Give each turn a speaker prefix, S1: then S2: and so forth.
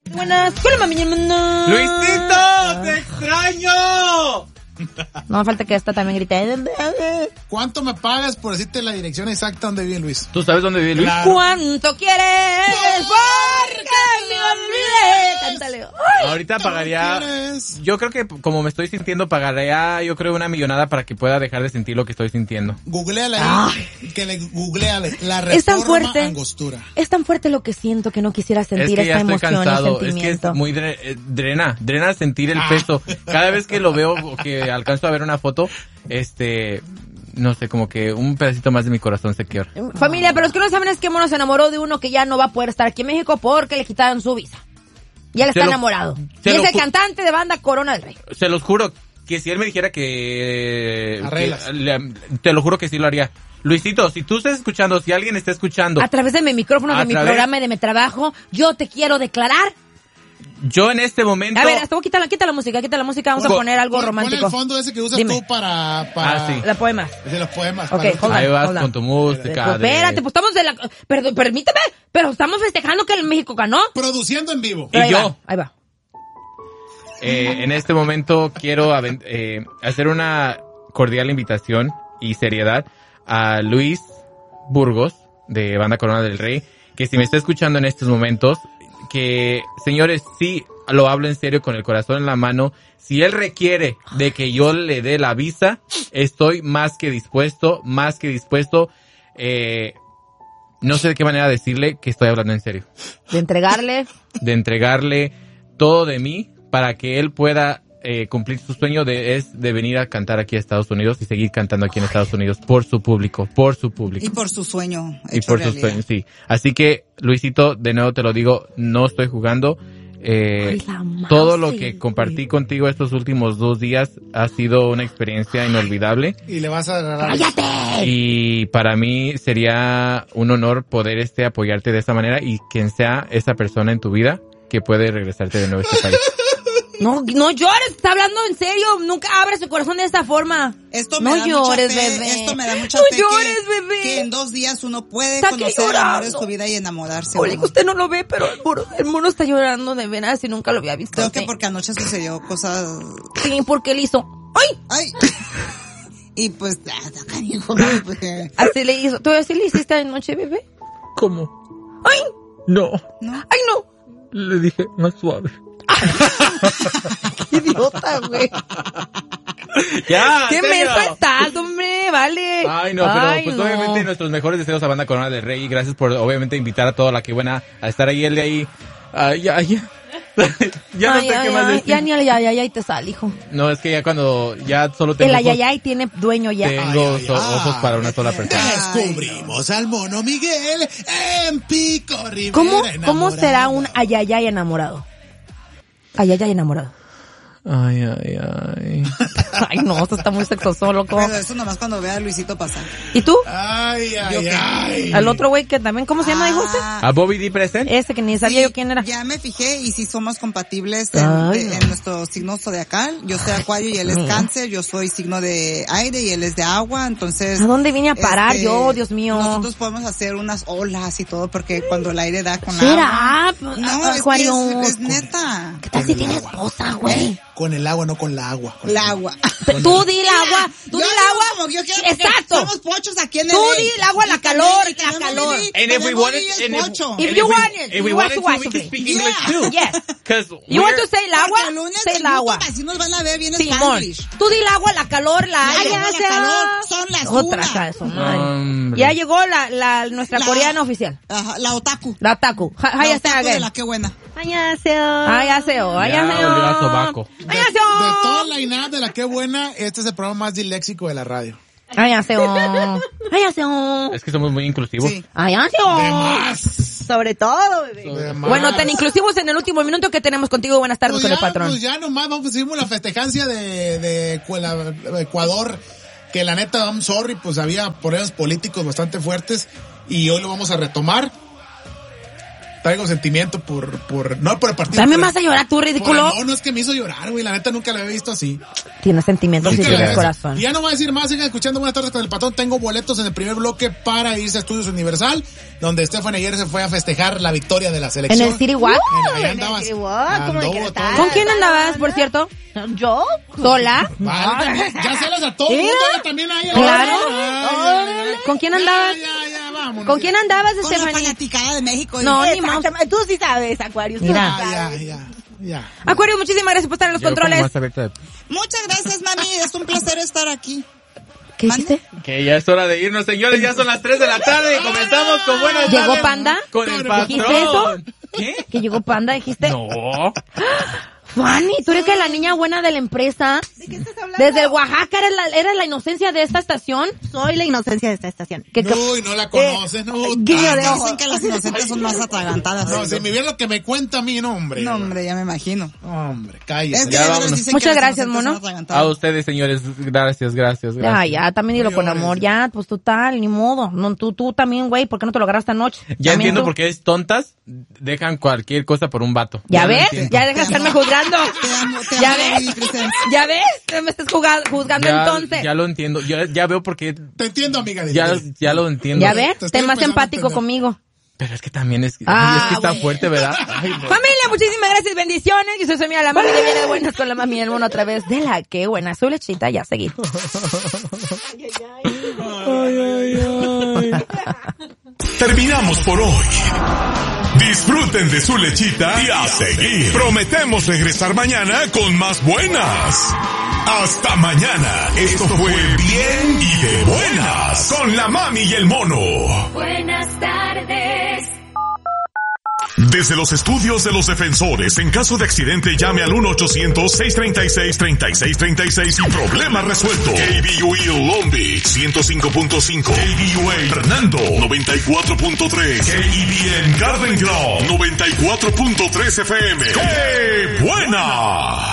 S1: Buenas. ¿Cuál es, mami?
S2: ¡Luisito! ¡Te extraño!
S1: No falta que esta también grite.
S3: ¿Cuánto me pagas por decirte la dirección exacta donde vive Luis?
S2: ¿Tú sabes dónde vive Luis?
S3: Claro.
S1: ¿Cuánto quieres? Porque me olvidé. Cántale. Ay.
S2: Ahorita pagaría... Yo creo que como me estoy sintiendo, pagaría yo creo 1 millonada para que pueda dejar de sentir lo que estoy sintiendo.
S3: Googleale ahí. Que le googleale. La
S1: Es tan
S3: reforma
S1: fuerte.
S3: Angostura.
S1: Es tan fuerte lo que siento que no quisiera sentir
S2: Es que ya
S1: esta
S2: estoy
S1: emoción
S2: cansado.
S1: y
S2: Es que
S1: sentimiento.
S2: es muy drena sentir el peso. Cada vez que lo veo o que alcanzo a ver una foto, no sé, como que un pedacito más de mi corazón se quiebra.
S1: Familia, pero los que no saben es que Mono se enamoró de uno que ya no va a poder estar aquí en México porque le quitaron su visa. Ya le está enamorado. Y es el cantante de banda Corona del Rey.
S2: Se los juro que si él me dijera que
S3: Arreglas.
S2: te lo juro que sí lo haría. Luisito, si tú estás escuchando, si alguien está escuchando,
S1: A través de mi micrófono, de mi programa y de mi trabajo, yo te quiero declarar.
S2: yo en este momento...
S1: A ver, hasta quita la música, vamos a poner algo romántico.
S3: Pon el fondo ese que usas
S1: Dime.
S3: tú para
S2: sí.
S1: La poema.
S3: de los poemas.
S1: Ok,
S3: para-
S2: Ahí vas
S1: hold on.
S2: con tu música.
S1: Pues espérate, pues estamos Perdón, permíteme, pero estamos festejando que el México ganó.
S3: Produciendo en vivo.
S1: Pero
S2: Y yo.
S1: ahí va.
S2: En este momento quiero hacer una cordial invitación y seriedad a Luis Burgos, de Banda Corona del Rey, que si me está escuchando en estos momentos, que, señores, sí lo hablo en serio con el corazón en la mano. Si él requiere de que yo le dé la visa, estoy más que dispuesto. No sé de qué manera decirle que estoy hablando en serio.
S1: De entregarle
S2: Todo de mí para que él pueda cumplir su sueño de venir a cantar aquí a Estados Unidos y seguir cantando aquí en Estados Unidos por su público.
S4: Y por su sueño.
S2: Y por sus sueños, sí. Así que, Luisito, de nuevo te lo digo, no estoy jugando. Todo lo que compartí contigo estos últimos 2 días ha sido una experiencia inolvidable.
S3: Y le vas a regalar.
S1: ¡Cállate!
S2: Y para mí sería un honor poder apoyarte de esa manera y quien sea esa persona en tu vida que puede regresarte de nuevo a este país.
S1: No llores, está hablando en serio. Nunca abres tu corazón de esta forma.
S4: Esto me
S1: No
S4: da
S1: llores,
S4: mucha fe,
S1: bebé.
S4: Esto me da mucha
S1: No
S4: fe
S1: llores, bebé.
S4: que en 2 días uno puede
S1: Está aquí
S4: conocer el amor de
S1: llorando.
S4: su vida y enamorarse.
S1: Oye,
S4: uno.
S1: usted no lo ve, pero el mono está llorando de veras y nunca lo había visto.
S4: Creo que
S1: así.
S4: porque anoche sucedió cosas...
S1: Sí, porque él hizo. ¡Ay!
S4: ¡Ay! Y pues... canijo, ¿no? Porque-
S1: Así le hizo. ¿Tú así le hiciste anoche, bebé?
S2: ¿Cómo?
S1: ¡Ay!
S2: No.
S1: ¡Ay, no!
S2: Le dije más suave.
S1: ¡Qué idiota, güey!
S2: Ya,
S1: ¡Qué
S2: ¿en serio?
S1: menso estás, hombre! Vale.
S2: Ay, no, pero pues
S1: no.
S2: obviamente nuestros mejores deseos a Banda Corona del Rey. Gracias por obviamente invitar a toda la que buena a estar ahí, el de ahí. Ya no
S1: Ay,
S2: sé
S1: ay,
S2: qué más
S1: ay,
S2: decir.
S1: ya ni el ayayay te sale, hijo.
S2: No, es que ya cuando ya solo tengo
S1: El
S2: ojos,
S1: ayayay tiene dueño ya.
S2: tengo ojos para una sola persona.
S3: Descubrimos al mono Miguel en Pico Rivera.
S1: ¿Cómo
S3: enamorado.
S1: será un ayayay enamorado? Ayayay enamorado.
S2: Ay.
S1: Ay, no, esto está muy sexoso, loco.
S4: Pero eso nomás cuando vea a Luisito pasar.
S1: ¿Y tú?
S3: Ay.
S1: Al otro güey que también, ¿cómo se llama, dijo usted?
S2: ¿A Bobby D present?
S1: Ese que ni sabía
S4: Sí,
S1: yo quién era.
S4: Ya me fijé y sí somos compatibles
S1: Ay, no.
S4: en nuestro signo zodiacal. Yo soy acuario y él es cáncer. Yo soy signo de aire y él es de agua. Entonces...
S1: ¿A dónde vine a parar yo, Dios mío?
S4: Nosotros podemos hacer unas olas y todo porque cuando el aire da con la
S1: Shut
S4: agua...
S1: up,
S4: No, es que
S1: Acuario.
S4: es neta.
S1: ¿Qué tal si tiene esposa, güey?
S3: Con el agua, no con la agua.
S4: El agua.
S1: Tú di el agua, tú di
S4: Yo
S1: el
S4: digo
S1: agua.
S4: como yo quiero porque
S1: Exacto.
S4: Somos pochos aquí en
S1: Tú
S4: LA.
S1: di el agua, la
S4: Y también-
S1: calor,
S4: y
S1: la
S4: tenemos
S1: calor.
S4: Lili,
S2: And if we
S4: tenemos
S2: wanted,
S4: Lili el
S2: and if-
S4: pocho.
S1: If
S2: and
S1: you
S2: if we-
S1: want it,
S2: if
S1: you
S2: we
S1: want
S2: wanted
S1: to
S2: to,
S1: watch
S2: we could
S1: it.
S2: speak
S4: Yeah.
S2: English too.
S1: Yes.
S2: 'Cause
S1: You want
S2: we're-
S1: to say el agua?
S4: Porque el lunes
S1: Say
S4: en
S1: el agua.
S4: YouTube así nos van a ver bien
S1: Simón,
S4: Spanglish.
S1: tú di el agua, la calor, la
S4: Ay,
S1: aire.
S4: la calor, son las
S1: Otra
S4: una.
S1: casa, madre.
S2: Hombre.
S1: Ya llegó nuestra
S4: La-
S1: coreana oficial.
S4: Ajá, la otaku.
S1: La Taku.
S4: La
S1: Hi,
S4: otaku de la qué buena.
S1: Annyeonghaseyo.
S2: Ya olió a sobaco.
S3: De toda la INAD de la que buena, este es el programa más disléxico de la radio.
S1: Annyeonghaseyo.
S2: Es que somos muy inclusivos.
S4: Sí.
S1: Annyeonghaseyo.
S3: De más.
S1: Sobre todo, bebé.
S3: De más.
S1: Bueno, tan inclusivos en el último minuto que tenemos contigo. Buenas tardes
S3: Pues
S1: con
S3: ya,
S1: el patrón.
S3: Pues ya nomás seguimos la festejancia de Ecuador, que la neta, I'm sorry, pues había problemas políticos bastante fuertes y hoy lo vamos a retomar. traigo sentimiento no por el partido.
S1: También vas a llorar tú, ridículo.
S3: No es que me hizo llorar, güey. La neta nunca lo había visto así.
S1: Tienes sentimientos en el corazón.
S3: Y ya no voy a decir más, sigan escuchando Buenas tardes con el patrón. Tengo boletos en el primer bloque para irse a Estudios Universal, donde Estefan ayer se fue a festejar la victoria de la selección.
S1: ¿En el City Walk?
S3: Todo.
S1: ¿Con quién andabas, por cierto?
S5: ¿Yo?
S1: ¿Sola?
S3: Vale, ya celas a todo el mundo, también ahí.
S1: Claro. ¿Con quién andabas?
S3: Ya, vámonos.
S1: ¿Con quién andabas,
S4: Con la
S1: Estefanía?
S4: fanaticada de México.
S1: No, ni más.
S5: Tú sí sabes, Aquarius.
S1: Mira.
S3: Ya.
S1: Acuario, muchísimas gracias por estar en los controles.
S4: Muchas gracias, mami. Es un placer estar aquí.
S1: ¿Qué dijiste?
S2: Que ya es hora de irnos, señores. Ya son las 3 de la tarde. Comenzamos con Buenas tardes.
S1: ¿Llegó Panda?
S2: Con el patrón.
S1: ¿Dijiste eso?
S2: ¿Qué?
S1: ¿Que llegó Panda, dijiste?
S2: No.
S1: Fanny, tú eres que la niña buena de la empresa.
S5: ¿De qué estás hablando?
S1: Desde el Oaxaca eres la inocencia de esta estación.
S5: Soy la inocencia de esta estación.
S3: Uy, no la conoces, no.
S5: Guiño de ojo.
S4: Dicen que las inocentes son más atragantadas.
S3: No, si me viera lo que me cuenta a mí, no, hombre.
S4: No, hombre, ya me imagino.
S3: Hombre,
S4: Es
S3: cállese.
S4: que
S2: Ya
S4: de veras
S2: vámonos.
S4: dicen
S1: Muchas
S4: que las
S1: gracias,
S4: inocentes
S1: mono.
S4: son atragantadas.
S2: A ustedes, señores. Gracias.
S1: Ya, también dilo con amor, ya, pues total, ni modo. No, tú también, güey, ¿por qué no te lo agarraste anoche?
S2: Ya
S1: También
S2: entiendo
S1: tú.
S2: por qué es tontas. Dejan cualquier cosa por un vato.
S1: ¿Ya
S2: lo
S1: ves?
S2: entiendo.
S1: Ya deja de estarme juzgando.
S4: Te
S1: ¿Ya
S4: amo,
S1: ves?
S4: Lili Cristel.
S1: ¿Ya ves? No me estás juzgando entonces.
S2: Ya lo entiendo. Ya veo por qué.
S3: Te entiendo, amiga.
S2: Ya lo entiendo.
S1: ¿Ya ves?
S3: Te estoy
S1: Sé más
S3: empezando a
S1: empático
S3: entender.
S1: conmigo.
S2: Pero es que también es que está
S1: güey.
S2: fuerte, ¿verdad? Ay, no.
S1: Familia, muchísimas gracias, bendiciones. Yo soy su amiga la mami que viene de buenas con la mami y el mono a través de la que buena. Soy Lechita, ya seguí.
S6: Terminamos por hoy. Disfruten de su lechita y a seguir. Prometemos regresar mañana con más buenas. Hasta mañana. Esto fue Bien y de Buenas con la mami y el mono.
S7: Buenas tardes.
S6: Desde los estudios de los defensores, en caso de accidente llame al 1-800-636-3636 y problema resuelto. KBUE Long Beach 105.5, KBUA Fernando 94.3, KEBN Garden Grove 94.3 FM. ¡Qué buena!